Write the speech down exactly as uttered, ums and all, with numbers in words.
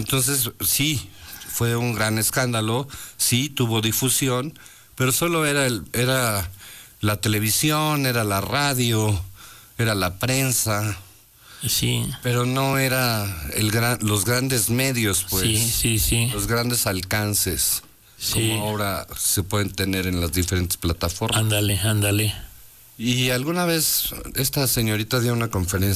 entonces sí, fue un gran escándalo, sí tuvo difusión, pero solo era el, era la televisión, era la radio, era la prensa. Sí. Pero no era el gran, los grandes medios, pues. Sí, sí, sí. Los grandes alcances, sí. como ahora se pueden tener en las diferentes plataformas. Ándale, ándale. Y alguna vez esta señorita dio una conferencia